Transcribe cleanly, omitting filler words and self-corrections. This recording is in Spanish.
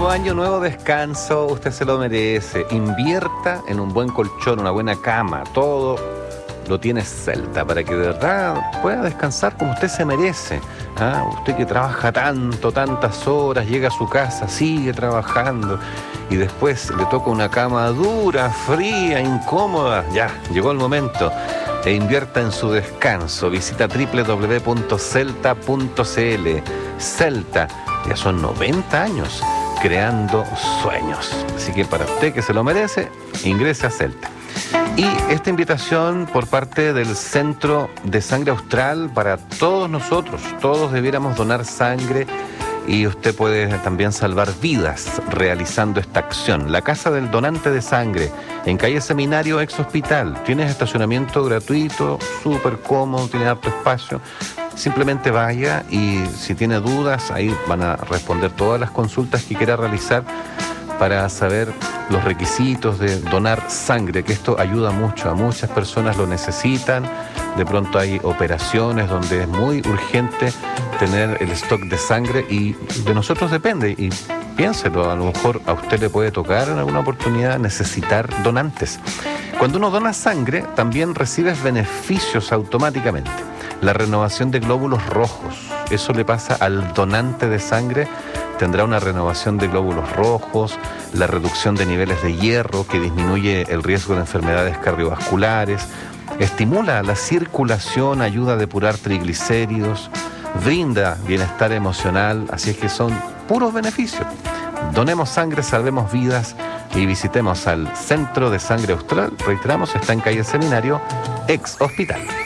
Nuevo año, nuevo descanso, usted se lo merece. Invierta en un buen colchón, una buena cama, todo lo tiene Celta para que de verdad pueda descansar como usted se merece. Usted que trabaja tantas horas, llega a su casa, sigue trabajando y después le toca una cama dura, fría, incómoda. Ya, llegó el momento. E invierta en su descanso. Visita www.celta.cl. Celta, ya son 90 años creando sueños. Así que para usted que se lo merece, ingrese a Celta. Y esta invitación por parte del Centro de Sangre Austral para todos nosotros. Todos debiéramos donar sangre y usted puede también salvar vidas realizando esta acción. La Casa del Donante de Sangre, en calle Seminario, ex hospital. Tienes estacionamiento gratuito, súper cómodo, tiene amplio espacio. Simplemente vaya y si tiene dudas, ahí van a responder todas las consultas que quiera realizar para saber los requisitos de donar sangre, que esto ayuda mucho, a muchas personas lo necesitan. De pronto hay operaciones donde es muy urgente tener el stock de sangre y de nosotros depende. Y piénselo, a lo mejor a usted le puede tocar en alguna oportunidad necesitar donantes. Cuando uno dona sangre, también recibes beneficios automáticamente. La renovación de glóbulos rojos, eso le pasa al donante de sangre. Tendrá una renovación de glóbulos rojos, la reducción de niveles de hierro que disminuye el riesgo de enfermedades cardiovasculares, estimula la circulación, ayuda a depurar triglicéridos, brinda bienestar emocional, así es que son puros beneficios. Donemos sangre, salvemos vidas y visitemos al Centro de Sangre Austral. Reiteramos, está en calle Seminario, ex hospital.